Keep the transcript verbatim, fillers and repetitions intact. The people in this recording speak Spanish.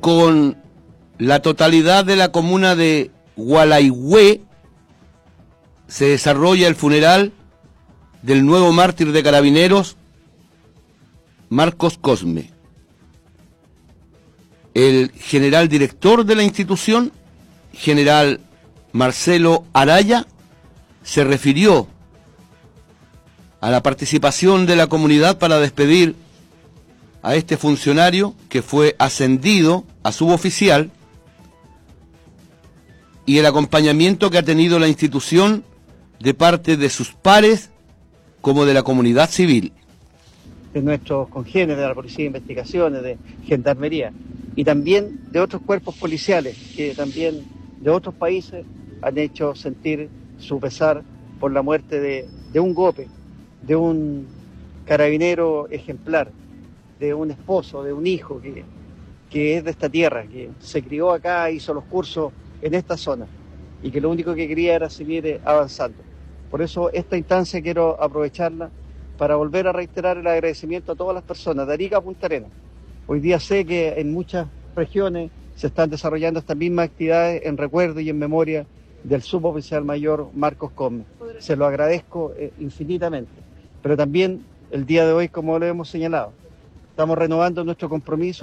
con la totalidad de la comuna de Gualaihue se desarrolla el funeral del nuevo mártir de Carabineros, Marcos Cosme. El general director de la institución, general Marcelo Araya, se refirió a la participación de la comunidad para despedir a este funcionario que fue ascendido a suboficial y el acompañamiento que ha tenido la institución de parte de sus pares como de la comunidad civil. De nuestros congéneres de la Policía de Investigaciones, de Gendarmería, y también de otros cuerpos policiales que también de otros países han hecho sentir su pesar por la muerte de, de un gope, de un carabinero ejemplar, de un esposo, de un hijo que, que es de esta tierra, que se crió acá, hizo los cursos en esta zona y que lo único que quería era seguir avanzando. Por eso esta instancia quiero aprovecharla para volver a reiterar el agradecimiento a todas las personas de Arica a Punta Arenas. Hoy día sé que en muchas regiones se están desarrollando estas mismas actividades en recuerdo y en memoria del suboficial mayor Marcos Cosme. Se lo agradezco eh, infinitamente. Pero también el día de hoy, como lo hemos señalado, estamos renovando nuestro compromiso